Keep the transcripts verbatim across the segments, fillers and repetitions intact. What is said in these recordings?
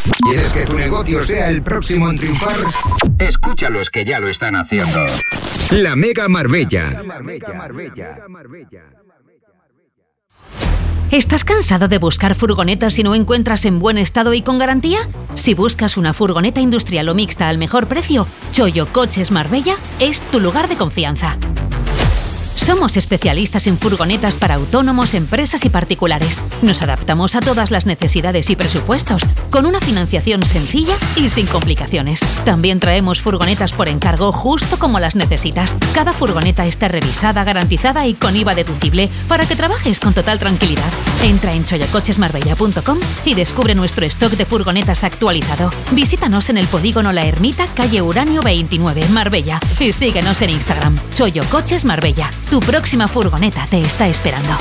¿Quieres que tu negocio sea el próximo en triunfar? Escucha a los que ya lo están haciendo. La Mega Marbella. ¿Estás cansado de buscar furgonetas y no encuentras en buen estado y con garantía? Si buscas una furgoneta industrial o mixta al mejor precio, Chollo Coches Marbella es tu lugar de confianza. Somos especialistas en furgonetas para autónomos, empresas y particulares. Nos adaptamos a todas las necesidades y presupuestos, con una financiación sencilla y sin complicaciones. También traemos furgonetas por encargo justo como las necesitas. Cada furgoneta está revisada, garantizada y con I V A deducible para que trabajes con total tranquilidad. Entra en chollo coches marbella punto com y descubre nuestro stock de furgonetas actualizado. Visítanos en el polígono La Ermita, calle Uranio veintinueve, Marbella, y síguenos en Instagram, Chollo Coches Marbella. Tu próxima furgoneta te está esperando.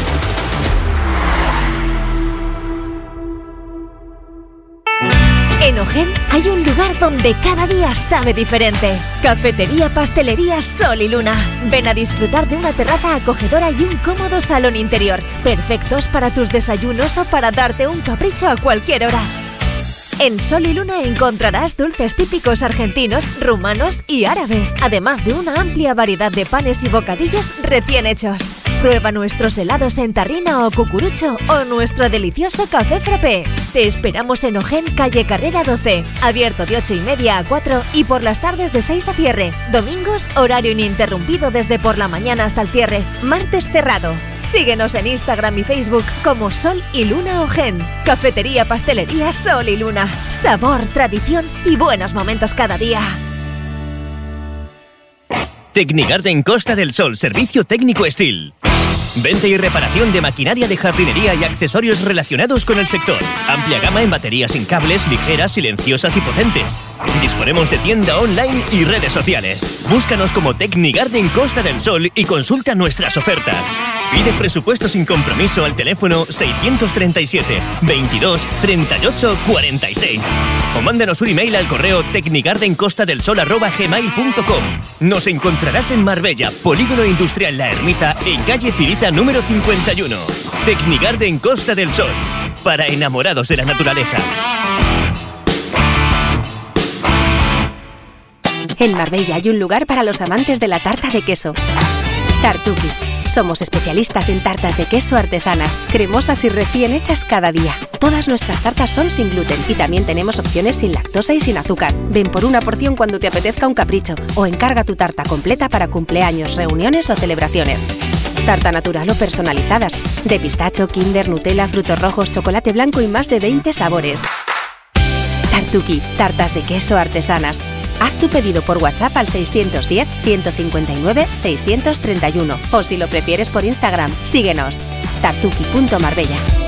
En Ojén hay un lugar donde cada día sabe diferente. Cafetería Pastelería Sol y Luna. Ven a disfrutar de una terraza acogedora y un cómodo salón interior, perfectos para tus desayunos o para darte un capricho a cualquier hora. En Sol y Luna encontrarás dulces típicos argentinos, rumanos y árabes, además de una amplia variedad de panes y bocadillos recién hechos. Prueba nuestros helados en tarrina o cucurucho o nuestro delicioso café frappé. Te esperamos en Ojén, calle Carrera doce, abierto de ocho y media a cuatro y por las tardes de seis a cierre. Domingos, horario ininterrumpido desde por la mañana hasta el cierre. Martes cerrado. Síguenos en Instagram y Facebook como Sol y Luna Ojén. Cafetería Pastelería Sol y Luna. Sabor, tradición y buenos momentos cada día. Tecnigarden Costa del Sol, servicio técnico Steel. Venta y reparación de maquinaria de jardinería y accesorios relacionados con el sector. Amplia gama en baterías sin cables, ligeras, silenciosas y potentes. Disponemos de tienda online y redes sociales. Búscanos como Tecnigarden Costa del Sol y consulta nuestras ofertas. Pide presupuesto sin compromiso al teléfono seiscientos treinta y siete, veintidós, treinta y ocho, cuarenta y seis. O mándanos un email al correo tecnigardencostadelsol arroba gmail punto com. Nos encontrarás en Marbella, Polígono Industrial La Ermita, en calle Pirita número cincuenta y uno. Tecnigarden Costa del Sol, para enamorados de la naturaleza. En Marbella hay un lugar para los amantes de la tarta de queso. Tartuki. Somos especialistas en tartas de queso artesanas, cremosas y recién hechas cada día. Todas nuestras tartas son sin gluten y también tenemos opciones sin lactosa y sin azúcar. Ven por una porción cuando te apetezca un capricho o encarga tu tarta completa para cumpleaños, reuniones o celebraciones. Tarta natural o personalizadas, de pistacho, kinder, Nutella, frutos rojos, chocolate blanco y más de veinte sabores. Tartuki, tartas de queso artesanas. Haz tu pedido por WhatsApp al seiscientos diez, ciento cincuenta y nueve, seiscientos treinta y uno o si lo prefieres por Instagram, síguenos. tartuki punto marbella.